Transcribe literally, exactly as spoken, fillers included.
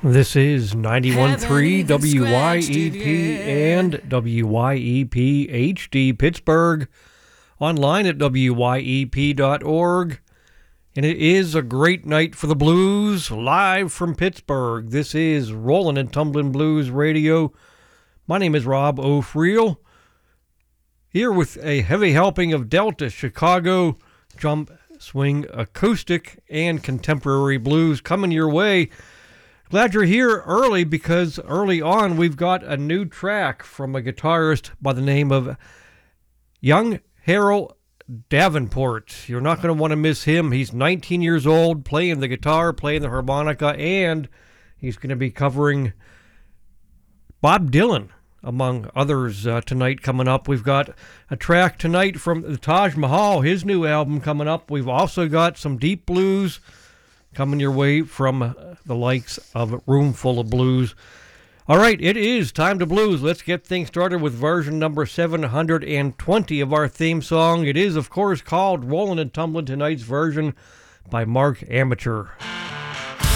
This is ninety-one point three W Y E P and W Y E P H D Pittsburgh, online at W Y E P dot org. And it is a great night for the blues, live from Pittsburgh. This is Rollin' and Tumblin' Blues Radio. My name is Rob O'Friel, here with a heavy helping of Delta, Chicago, jump, swing, acoustic, and contemporary blues coming your way. Glad you're here early, because early on we've got a new track from a guitarist by the name of Young Harold Davenport. You're not going to want to miss him. He's nineteen years old, playing the guitar, playing the harmonica, and he's going to be covering Bob Dylan, among others, uh, tonight coming up. We've got a track tonight from the Taj Mahal, his new album coming up. We've also got some deep blues coming your way from the likes of Roomful of Blues. All right, it is time to blues. Let's get things started with version number seven hundred twenty of our theme song. It is, of course, called Rollin' and Tumblin', tonight's version by Mark Amateur.